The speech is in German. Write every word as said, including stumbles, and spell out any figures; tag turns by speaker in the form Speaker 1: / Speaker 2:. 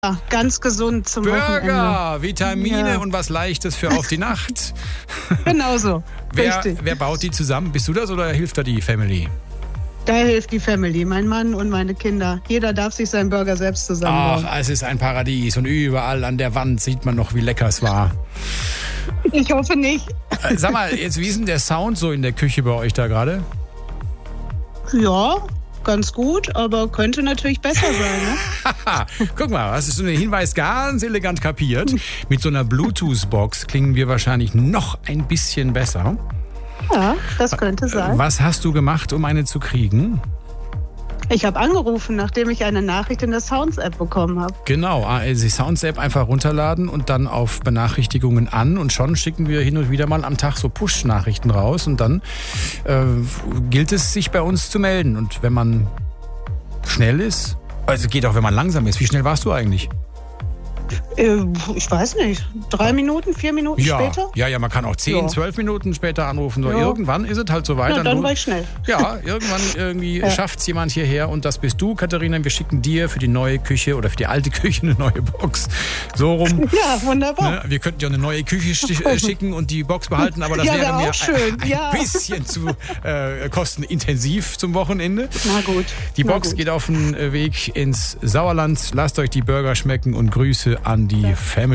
Speaker 1: Ja, ganz gesund zum
Speaker 2: Burger,
Speaker 1: Wochenende.
Speaker 2: Vitamine
Speaker 1: Ja.
Speaker 2: und was Leichtes für auf die Nacht.
Speaker 1: Genau so.
Speaker 2: Wer,
Speaker 1: Richtig.
Speaker 2: wer baut die zusammen? Bist du das oder hilft da die Family?
Speaker 1: Da hilft die Family, mein Mann und meine Kinder. Jeder darf sich seinen Burger selbst zusammenbauen.
Speaker 2: Ach, es ist ein Paradies und überall an der Wand sieht man noch, wie lecker es war.
Speaker 1: Ich hoffe nicht.
Speaker 2: Äh, Sag mal, jetzt wie ist denn der Sound so in der Küche bei euch da gerade?
Speaker 1: Ja, ganz gut, aber könnte natürlich besser sein. Ne?
Speaker 2: Haha, guck mal, hast du so einen Hinweis ganz elegant kapiert. Mit so einer Bluetooth-Box klingen wir wahrscheinlich noch ein bisschen besser.
Speaker 1: Ja, das könnte sein.
Speaker 2: Was hast du gemacht, um eine zu kriegen?
Speaker 1: Ich habe angerufen, nachdem ich eine Nachricht in der Sounds-App bekommen habe.
Speaker 2: Genau, die Sounds-App einfach runterladen und dann auf Benachrichtigungen an und schon schicken wir hin und wieder mal am Tag so Push-Nachrichten raus und dann äh, gilt es, sich bei uns zu melden. Und wenn man schnell ist, also geht auch, wenn man langsam ist. Wie schnell warst du eigentlich?
Speaker 1: Äh, ich weiß nicht, drei Minuten, vier Minuten
Speaker 2: Ja,
Speaker 1: später?
Speaker 2: ja, ja, man kann auch zehn,
Speaker 1: Ja.
Speaker 2: zwölf Minuten später anrufen. Nur
Speaker 1: Ja.
Speaker 2: irgendwann ist es halt so weit.
Speaker 1: Na, dann war ich schnell.
Speaker 2: Ja, irgendwann irgendwie
Speaker 1: Ja.
Speaker 2: schafft es jemand hierher und das bist du, Katharina. Wir schicken dir für die neue Küche oder für die alte Küche eine neue Box. So rum.
Speaker 1: Ja, wunderbar.
Speaker 2: Ne? Wir könnten dir eine neue Küche sch- äh, schicken und die Box behalten, aber das
Speaker 1: Ja,
Speaker 2: wäre
Speaker 1: wär
Speaker 2: mir
Speaker 1: auch schön,
Speaker 2: ein, ein
Speaker 1: ja.
Speaker 2: bisschen zu äh, kostenintensiv zum Wochenende.
Speaker 1: Na gut.
Speaker 2: Die
Speaker 1: na
Speaker 2: Box
Speaker 1: gut.
Speaker 2: geht auf den Weg ins Sauerland. Lasst euch die Burger schmecken und Grüße an die Family.